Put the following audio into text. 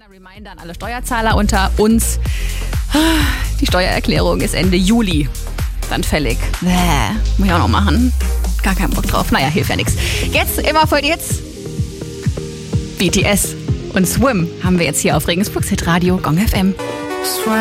Reminder an alle Steuerzahler unter uns. Die Steuererklärung ist Ende Juli dann fällig. Muss ich auch noch machen. Gar keinen Bock drauf. Naja, hilft ja nichts. Jetzt, immer voll jetzt. BTS und Swim haben wir jetzt hier auf Regensburgs Hitradio Gong FM.